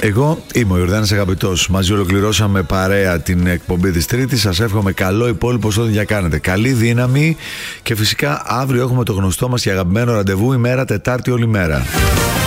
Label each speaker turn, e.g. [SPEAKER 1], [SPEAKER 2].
[SPEAKER 1] Εγώ είμαι ο Ιορδάνης Αγαπητός. Μαζί ολοκληρώσαμε παρέα την εκπομπή της Τρίτης. Σας εύχομαι καλό υπόλοιπο ό,τι διακάνετε. Καλή δύναμη και φυσικά αύριο έχουμε το γνωστό μας και αγαπημένο ραντεβού, ημέρα Τετάρτη όλη μέρα.